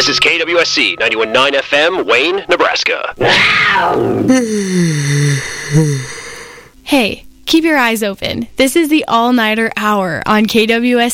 This is KWSC 91.9 FM, Wayne, Nebraska. Hey, keep your eyes open. This is the All-Nighter Hour on KWSC